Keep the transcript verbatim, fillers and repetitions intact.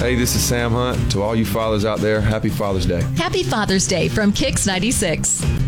Hey, this is Sam Hunt. To all you fathers out there, happy Father's Day. Happy Father's Day from Kix ninety-six.